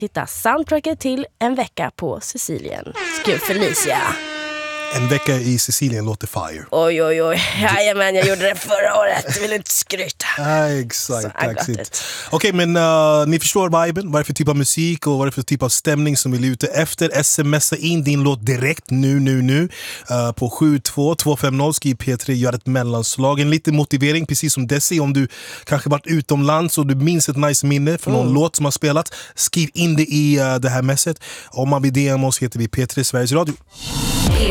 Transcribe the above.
hitta soundtracket till En vecka på Sicilien. Skriv Felicia. En vecka i Sicilien låter fire. Oj. Jajamän, jag gjorde det förra året. Vill inte skryta. Exakt. Okej, men ni förstår viben. Vad är det för typ av musik och vad är det för typ av stämning som vi är ute efter? Smsa in din låt direkt nu på 72250. Skriv P3, gör ett mellanslag. En liten motivering, precis som Desi. Om du kanske varit utomlands och du minns ett nice minne för någon låt som har spelat, skriv in det i det här messet. Om man vill DM oss heter vi P3 Sveriges Radio.